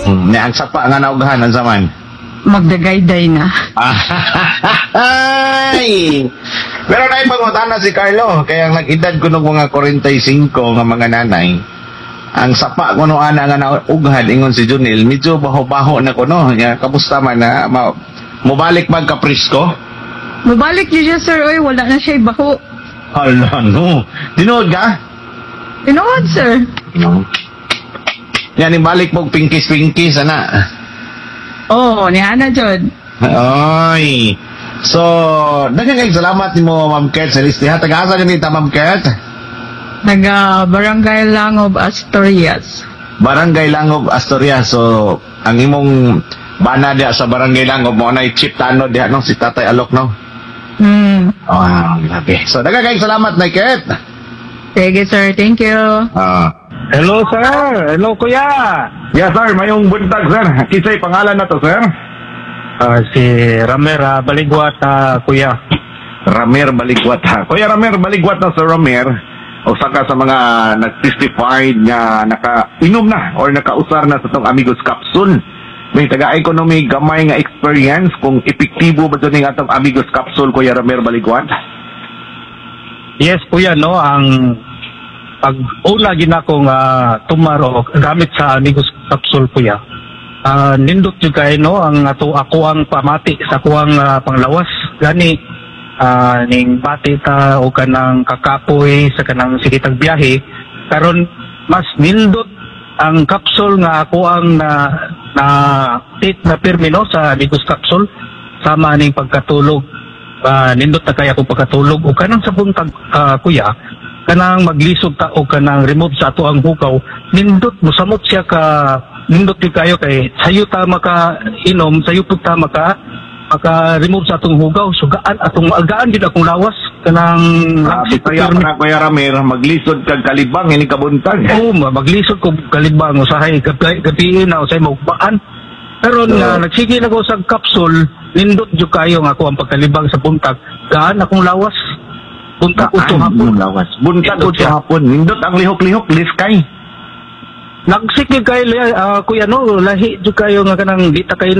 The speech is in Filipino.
Ang sapa nga naughan ang zaman. Magdagayday na. Ay! Pero na pangutana si Carlo, kaya nag-edad ko ng mga 45 nga mga nanay. Ang sapa ko no ana nga naughan ingon si Junil, medyo baho-baho na ko no. Kamusta man na mubalik magka-Prisco? Mabalik niyo siya, sir. Oy, wala na siya baho. Hala no. Dinood ka? Tinood, sir. No. Yan, ibalik mo pinkis-pinkis, ana. Oo, ni Ana, Jod. Ay. So, daghang salamat nimo Ma'am Kurt sa listiha. Taga-asa ni Ma'am Kurt? Naga Barangay Langob, Asturias. Barangay Langob, Asturias. So, ang imong bana diya sa Barangay Langob mo na Chief Tano diya no si Tatay Alok no. Oh, grabe. So, daghang salamat na Kurt. Sige, sir. Thank you. Hello, sir. Hello, kuya. Yes, sir. Mayong buntag, sir. Kisay pangalan na to, sir? Si Ramer Baligwat, kuya. Ramer Baligwat, ha? Kuya Ramer Baligwat na, Sir Ramer. O saka sa mga nag-testified nga naka-inom na or nakausar na sa itong Amigos Capsule. May taga-economy gamay nga experience kung epektibo ba doon yung atong Amigos Capsule, Kuya Ramer Baligwat? Yes, kuya, no. Ang pag-una ginakong tumaro gamit sa Amigos Capsule, kuya. Nindot yung kayo, no, ako ang pamati sa kuwang panglawas. Gani, ning pati ta o kanang kakapoy sa kanang sikitag biyahe. Karon mas nindot ang capsule nga ako ang na permino sa Amigos Capsule sama ning pagkatulog. Nindot na kaya ko pagkatulog o kanang sa buntag, kuya, kanang maglisod ta o kanang remove sa ato ang hukaw, nindot musamot siya ka nindot di kayo kay sayo ta maka-inom, sayo po ta maka-remove sa atong hugaw, sugaan atong maagaan din akong lawas kanang kaya Kuya Ramer maglisod kag kalibang ini kabuntag. Oo, maglisod ko kalibang usahay gabi na usahay magbaan. Pero nagsige na ko sa capsule, nindot jud kayo nga ako ang pagkalibang sa buntag, gaan akong lawas. Buntag ko hapon. Buntag ko hapon. Nindot ang lihok-lihok, liskay. Nagsikig kayo, kuya, no, lahi jud kayo nga kanang di ta kayo